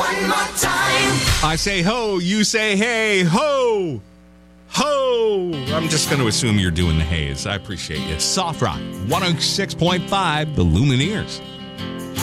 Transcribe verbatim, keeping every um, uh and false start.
One more time. I say ho, you say hey, ho, ho. I'm just going to assume you're doing the haze. I appreciate you. Soft Rock, one oh six point five, the Lumineers.